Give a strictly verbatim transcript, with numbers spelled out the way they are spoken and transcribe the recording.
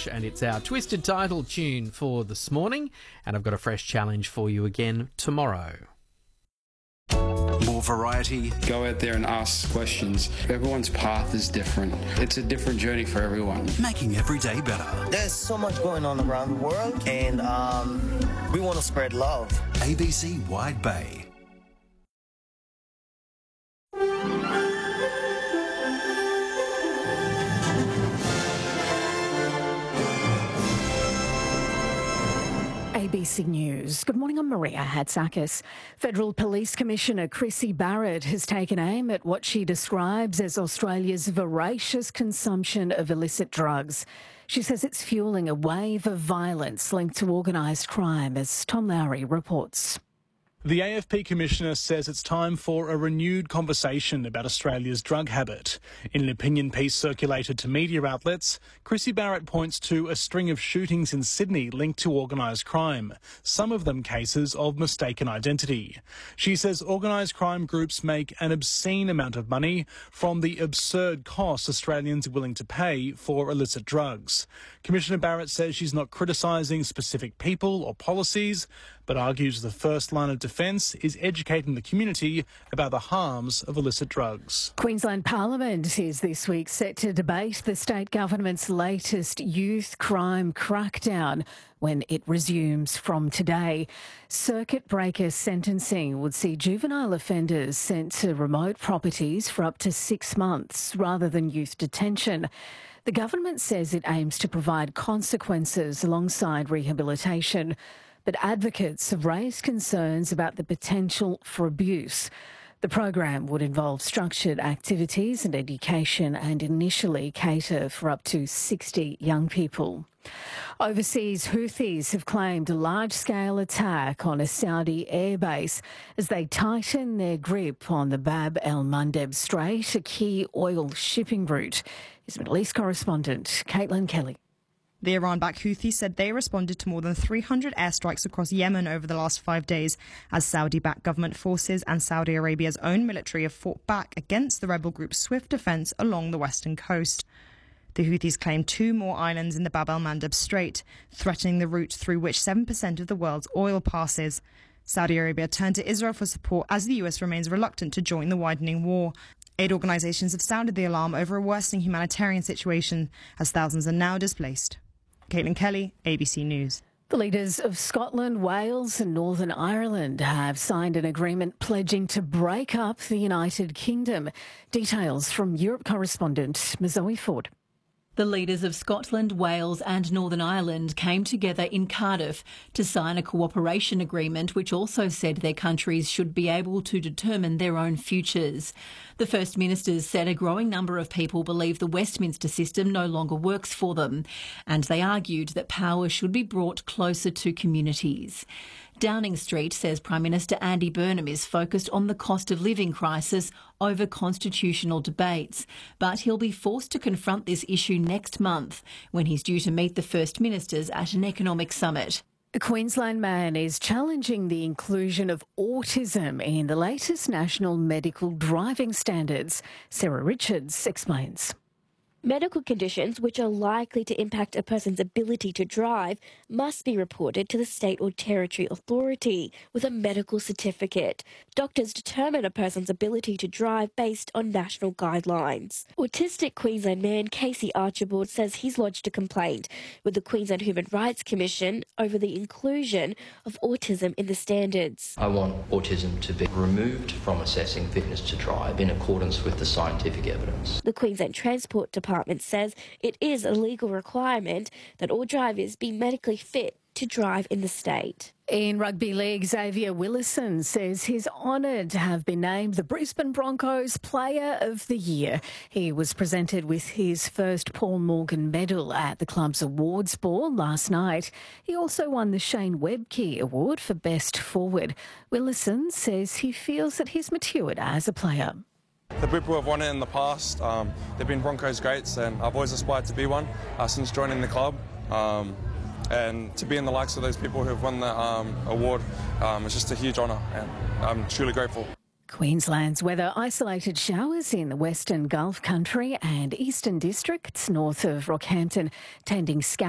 and it's our Twisted title tune for this morning, and I've got a fresh challenge for you again tomorrow. More variety. Go out there and ask questions. Everyone's path is different. It's a different journey for everyone. Making every day better. There's so much going on around the world, and um, we want to spread love. A B C Wide Bay. A B C News. Good morning, I'm Maria Hatzakis. Federal Police Commissioner Chrissy Barrett has taken aim at what she describes as Australia's voracious consumption of illicit drugs. She says it's fuelling a wave of violence linked to organised crime, as Tom Lowry reports. The A F P Commissioner says it's time for a renewed conversation about Australia's drug habit. In an opinion piece circulated to media outlets, Chrissy Barrett points to a string of shootings in Sydney linked to organised crime, some of them cases of mistaken identity. She says organised crime groups make an obscene amount of money from the absurd costs Australians are willing to pay for illicit drugs. Commissioner Barrett says she's not criticising specific people or policies, but argues the first line of defence is educating the community about the harms of illicit drugs. Queensland Parliament is this week set to debate the state government's latest youth crime crackdown when it resumes from today. Circuit breaker sentencing would see juvenile offenders sent to remote properties for up to six months rather than youth detention. The government says it aims to provide consequences alongside rehabilitation, but advocates have raised concerns about the potential for abuse. The program would involve structured activities and education and initially cater for up to sixty young people. Overseas, Houthis have claimed a large-scale attack on a Saudi airbase as they tighten their grip on the Bab el-Mandeb Strait, a key oil shipping route. Here's Middle East correspondent Caitlin Kelly. The Iran-backed Houthis said they responded to more than three hundred airstrikes across Yemen over the last five days as Saudi-backed government forces and Saudi Arabia's own military have fought back against the rebel group's swift defence along the western coast. The Houthis claim two more islands in the Bab el-Mandeb Strait, threatening the route through which seven percent of the world's oil passes. Saudi Arabia turned to Israel for support as the U S remains reluctant to join the widening war. Aid organisations have sounded the alarm over a worsening humanitarian situation as thousands are now displaced. Caitlin Kelly, A B C News. The leaders of Scotland, Wales and Northern Ireland have signed an agreement pledging to break up the United Kingdom. Details from Europe correspondent Mazoe Ford. The leaders of Scotland, Wales and Northern Ireland came together in Cardiff to sign a cooperation agreement which also said their countries should be able to determine their own futures. The First Ministers said a growing number of people believe the Westminster system no longer works for them, and they argued that power should be brought closer to communities. Downing Street says Prime Minister Andy Burnham is focused on the cost of living crisis over constitutional debates, but he'll be forced to confront this issue next month when he's due to meet the First Ministers at an economic summit. A Queensland man is challenging the inclusion of autism in the latest national medical driving standards. Sarah Richards explains. Medical conditions which are likely to impact a person's ability to drive must be reported to the state or territory authority with a medical certificate. Doctors determine a person's ability to drive based on national guidelines. Autistic Queensland man Casey Archibald says he's lodged a complaint with the Queensland Human Rights Commission over the inclusion of autism in the standards. I want autism to be removed from assessing fitness to drive in accordance with the scientific evidence. The Queensland Transport Department Department says it is a legal requirement that all drivers be medically fit to drive in the state. In rugby league, Xavier Willison says he's honoured to have been named the Brisbane Broncos Player of the Year. He was presented with his first Paul Morgan medal at the club's awards ball last night. He also won the Shane Webke Award for Best Forward. Willison says he feels that he's matured as a player. The people who have won it in the past, um, they've been Broncos greats, and I've always aspired to be one uh, since joining the club. Um, and to be in the likes of those people who have won the um, award um, is just a huge honour, and I'm truly grateful. Queensland's weather: isolated showers in the Western Gulf Country and Eastern Districts north of Rockhampton, tending scattered